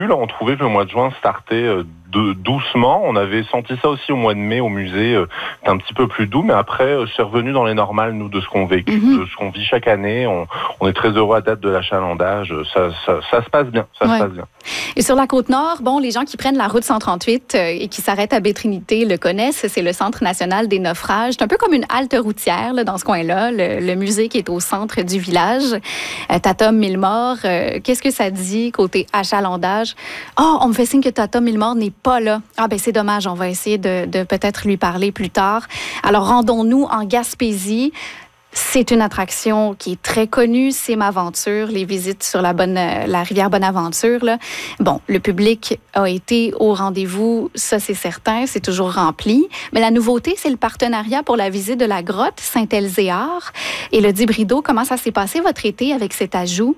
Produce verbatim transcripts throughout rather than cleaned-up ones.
Là, on trouvait que le mois de juin startait euh, de, doucement. On avait senti ça aussi au mois de mai au musée. Euh, c'était un petit peu plus doux, mais après, euh, c'est revenu dans les normales, nous, de ce qu'on vécu, mm-hmm. de ce qu'on vit chaque année. On, on est très heureux à date de l'achalandage. Ça, ça, ça se passe bien. Ça ouais. se passe bien. Et sur la Côte-Nord, bon, les gens qui prennent la route cent trente-huit euh, et qui s'arrêtent à Baie-Trinité le connaissent. C'est le Centre national des naufrages. C'est un peu comme une halte routière là, dans ce coin-là. Le, le musée qui est au centre du village. Euh, Tata Milmore, euh, qu'est-ce que ça dit côté achalandage? Oh, on me fait signe que Tata Milmore n'est pas là. Ah ben c'est dommage, on va essayer de, de peut-être lui parler plus tard. Alors, rendons-nous en Gaspésie. C'est une attraction qui est très connue, c'est Maventure, les visites sur la, bonne, la rivière Bonaventure. Là. Bon, le public a été au rendez-vous, ça c'est certain, c'est toujours rempli. Mais la nouveauté, c'est le partenariat pour la visite de la grotte Saint-Elzéar. Élodie Brideau, comment ça s'est passé votre été avec cet ajout?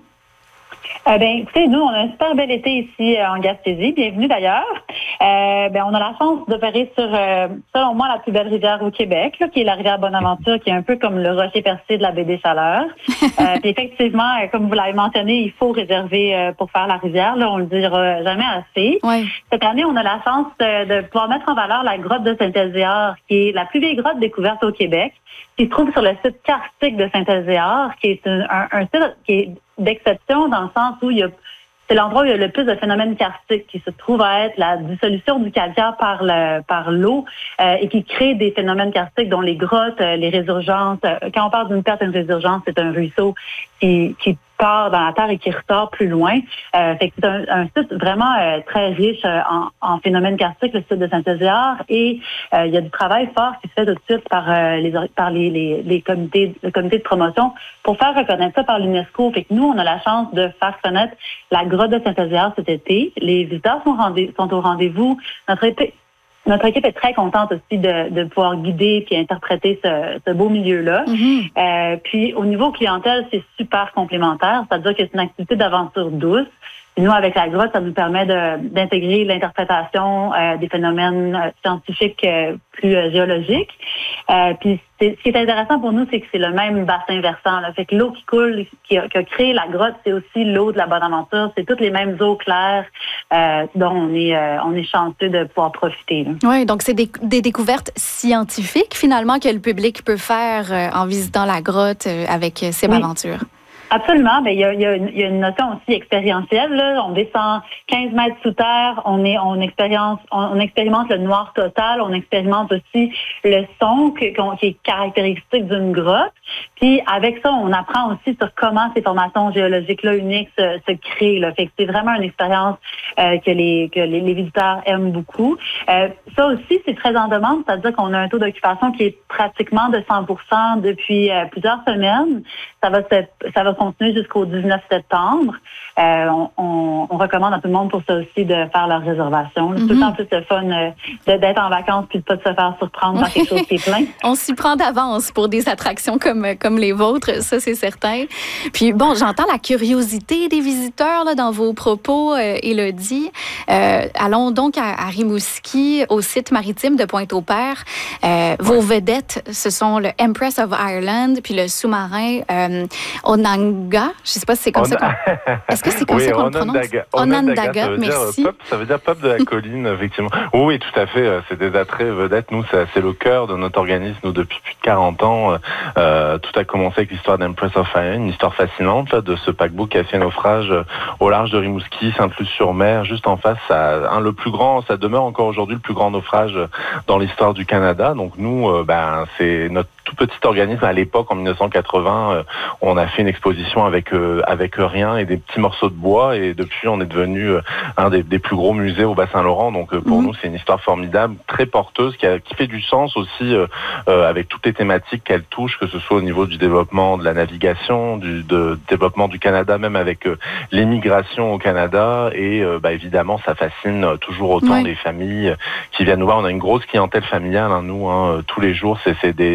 Euh, ben, écoutez, nous, on a un super bel été ici euh, en Gaspésie. Bienvenue d'ailleurs. Euh, ben, on a la chance d'opérer sur, euh, selon moi, la plus belle rivière au Québec, là, qui est la rivière Bonaventure, qui est un peu comme le rocher percé de la baie des Chaleurs. euh, puis effectivement, euh, comme vous l'avez mentionné, il faut réserver euh, pour faire la rivière. Là, on le dira jamais assez. Ouais. Cette année, on a la chance de, de pouvoir mettre en valeur la grotte de Saint-Elzéar, qui est la plus vieille grotte découverte au Québec, qui se trouve sur le site karstique de Saint-Elzéar, qui est un, un, un site qui est d'exception dans le sens où il y a, c'est l'endroit où il y a le plus de phénomènes karstiques qui se trouve à être la dissolution du calcaire par le, par l'eau euh, et qui crée des phénomènes karstiques dont les grottes, euh, les résurgences. Euh, quand on parle d'une perte et d'une résurgence, c'est un ruisseau qui, qui part dans la terre et qui ressort plus loin. Euh, fait que c'est un, un site vraiment euh, très riche euh, en, en phénomènes karstiques, le site de Saint-Elzéar, et euh, il y a du travail fort qui se fait tout de suite par euh, les par les, les, les comités, le comité de promotion pour faire reconnaître ça par l'UNESCO. Fait que nous, on a la chance de faire connaître la grotte de Saint-Elzéar cet été. Les visiteurs sont, rendez, sont au rendez-vous. Notre été, Notre équipe est très contente aussi de, de pouvoir guider et interpréter ce, ce beau milieu-là. Mm-hmm. Euh, puis, au niveau clientèle, c'est super complémentaire. C'est-à-dire que c'est une activité d'aventure douce. Et nous, avec la grotte, ça nous permet de, d'intégrer l'interprétation euh, des phénomènes euh, scientifiques euh, plus euh, géologiques. Euh, puis, c'est, ce qui est intéressant pour nous, c'est que c'est le même bassin versant. Là. Fait que l'eau qui coule, qui a, qui a créé la grotte, c'est aussi l'eau de la Bonaventure. C'est toutes les mêmes eaux claires euh, dont on est, euh, on est chanceux de pouvoir profiter. Là. Oui, donc c'est des, des découvertes scientifiques, finalement, que le public peut faire euh, en visitant la grotte euh, avec euh, ces oui. aventures. Absolument. Ben, il y a, il y a une, il y a une notion aussi expérientielle, là. On descend quinze mètres sous terre, on est, on expérience, on, on expérimente le noir total, on expérimente aussi le son que, qui est caractéristique d'une grotte. Puis, avec ça, on apprend aussi sur comment ces formations géologiques-là uniques se, se créent, là. Fait que c'est vraiment une expérience, euh, que les, que les, les visiteurs aiment beaucoup. Euh, ça aussi, c'est très en demande, c'est-à-dire qu'on a un taux d'occupation qui est pratiquement de cent pour cent depuis euh, plusieurs semaines. Ça va se, ça va continuer jusqu'au dix-neuf septembre. Euh, on, on, on recommande à tout le monde pour ça aussi de faire leur réservation. Mm-hmm. C'est tout le temps plus le fun euh, de, d'être en vacances puis de pas de se faire surprendre par quelque chose qui est plein. On s'y prend d'avance pour des attractions comme, comme les vôtres, ça c'est certain. Puis bon, j'entends la curiosité des visiteurs là, dans vos propos, euh, Élodie. Euh, allons donc à, à Rimouski, au site maritime de Pointe-au-Père. Euh, vos vedettes, ce sont le Empress of Ireland puis le sous-marin euh, Onanga. Je ne sais pas si c'est comme On... ça qu'on... Est-ce que c'est comme oui, ça qu'on Onondaga. le prononce? Onondaga, ça merci. Peuple, ça veut dire peuple de la colline, effectivement. Oui, oui, tout à fait. C'est des attraits vedettes. Nous, c'est, c'est le cœur de notre organisme. Nous, depuis plus de quarante ans, euh, tout a commencé avec l'histoire d'Empress of Ireland, une histoire fascinante là, de ce paquebot qui a fait naufrage au large de Rimouski, Sainte-Luce-sur-Mer, juste en face. Ça, un, le plus grand, ça demeure encore aujourd'hui le plus grand naufrage dans l'histoire du Canada. Donc nous, euh, ben, c'est notre tout petit organisme. À l'époque, en dix-neuf cent quatre-vingts, euh, on a fait une exposition avec euh, avec rien et des petits morceaux de bois. Et depuis, on est devenu euh, un des, des plus gros musées au Bas-Saint-Laurent. Donc euh, pour mmh. nous, c'est une histoire formidable, très porteuse, qui, a, qui fait du sens aussi euh, euh, avec toutes les thématiques qu'elle touche, que ce soit au niveau du développement de la navigation, du de, développement du Canada, même avec euh, l'émigration au Canada. Et euh, bah, évidemment, ça fascine toujours autant oui. les familles qui viennent nous voir. On a une grosse clientèle familiale, hein, nous, hein, tous les jours, c'est, c'est des dizaines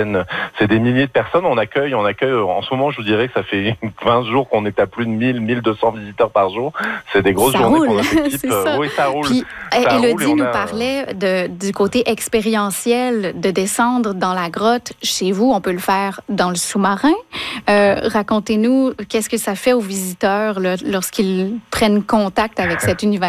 viennent, c'est des milliers de personnes. On accueille, on accueille, en ce moment, je vous dirais que ça fait vingt jours qu'on est à plus de mille, mille deux cents visiteurs par jour. C'est des grosses ça journées roule. pour notre équipe. C'est ça. Oui, ça roule. Puis, ça Élodie roule nous a... parlait de, du côté expérientiel, de descendre dans la grotte. Chez vous, on peut le faire dans le sous-marin. Euh, racontez-nous, qu'est-ce que ça fait aux visiteurs là, lorsqu'ils prennent contact avec cet univers?